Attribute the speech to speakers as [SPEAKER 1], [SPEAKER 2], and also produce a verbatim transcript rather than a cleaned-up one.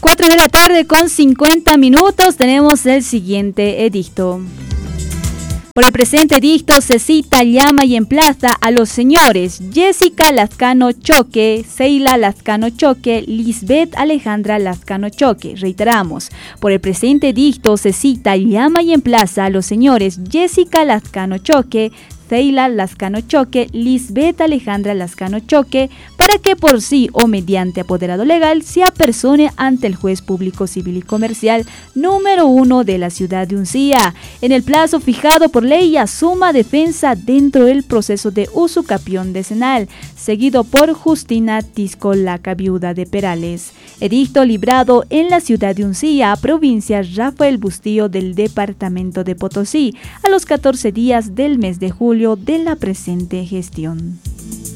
[SPEAKER 1] cuatro de la tarde con cincuenta minutos tenemos el siguiente edicto. Por el presente edicto se cita, llama y emplaza a los señores Jessica Lazcano Choque, Seila Lazcano Choque, Lisbeth Alejandra Lazcano Choque. Reiteramos, por el presente edicto se cita, llama y emplaza a los señores Jessica Lazcano Choque, Seila Lazcano Choque, Lisbeth Alejandra Lazcano Choque, para que por sí o mediante apoderado legal se apersone ante el juez público civil y comercial número uno de la ciudad de Uncía, en el plazo fijado por ley y asuma defensa dentro del proceso de usucapión decenal, seguido por Justina Tisco Laca, viuda de Perales. Edicto librado en la ciudad de Uncía, provincia Rafael Bustillo del departamento de Potosí, a los catorce días del mes de julio de la presente gestión.